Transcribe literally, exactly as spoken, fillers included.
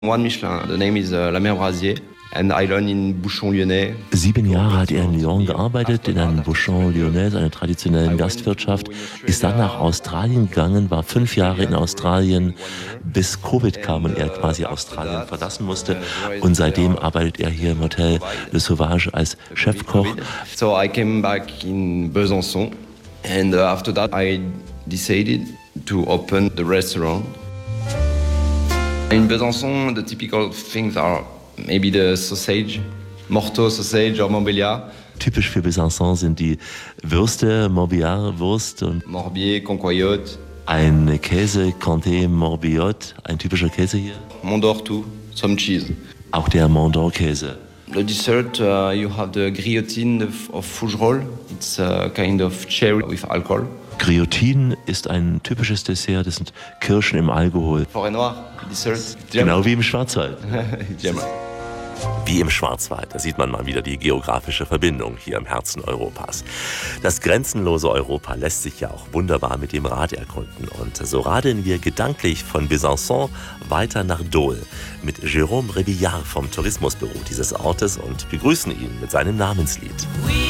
One Michelin. The name is uh, La Mer Brasier. And I learned in Bouchon Lyonnais. Sieben Jahre hat er in Lyon gearbeitet, in einem Bouchon Lyonnais, einer traditionellen Gastwirtschaft, ist dann nach Australien gegangen, war fünf Jahre in Australien, bis Covid kam und er quasi Australien verlassen musste. Und seitdem arbeitet er hier im Hotel Le Sauvage als Chefkoch. So I came back in Besançon and uh, after that I decided to open the restaurant. In Besançon, the typical things are maybe the sausage, Morteau sausage or Montbéliard. Typisch für Besançon sind die Würste, Montbéliard-Wurst und Morbier, Concoyote. Ein Käse, Comté, Morbiot, ein typischer Käse hier. Mont d'Ortou, some cheese. Auch der Mont d'Or-Käse. The dessert, uh, you have the griotine of Fougerolles. It's a kind of cherry with alcohol. Griotine ist ein typisches Dessert, das sind Kirschen im Alkohol. Forêt Noire, Dessert. Genau wie im Schwarzwald. Wie im Schwarzwald, da sieht man mal wieder die geografische Verbindung hier im Herzen Europas. Das grenzenlose Europa lässt sich ja auch wunderbar mit dem Rad erkunden. Und so radeln wir gedanklich von Besançon weiter nach Dole mit Jérôme Rebillard vom Tourismusbüro dieses Ortes und begrüßen ihn mit seinem Namenslied.